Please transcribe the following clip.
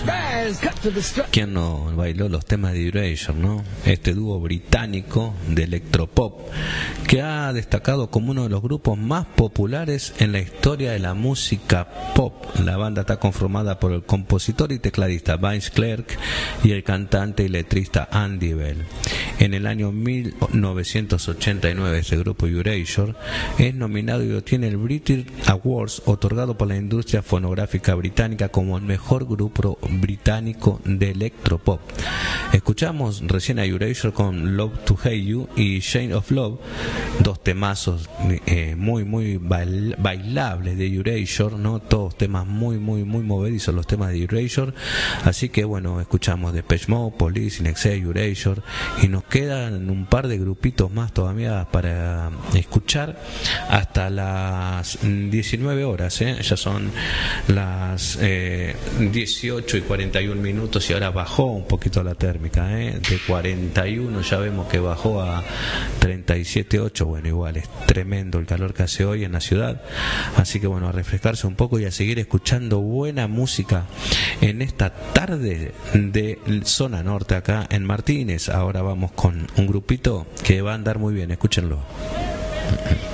¿Quién no bailó los temas de Erasure, no? Este dúo británico de electropop que ha destacado como uno de los grupos más populares en la historia de la música pop. La banda está conformada por el compositor y tecladista Vince Clarke y el cantante y letrista Andy Bell. En el año 1989 este grupo Erasure es nominado y obtiene el British Awards, otorgado por la industria fonográfica británica como el mejor grupo británico de electropop. Escuchamos recién a Erasure con Love to Hate You y Chain of Love, dos temazos muy bailables de Erasure, ¿no? Todos temas muy movedizos los temas de Erasure. Así que bueno, escuchamos Depeche Mode, Police, In-Excess, Erasure, y nos quedan un par de grupitos más todavía para escuchar hasta las 19 horas, ya son las 18:41 y ahora bajó un poquito la térmica, de 41 ya vemos que bajó a 37,8. Bueno, igual es tremendo el calor que hace hoy en la ciudad, así que bueno, a refrescarse un poco y a seguir escuchando buena música en esta tarde de zona norte acá en Martínez. Ahora vamos con un grupito que va a andar muy bien, escúchenlo.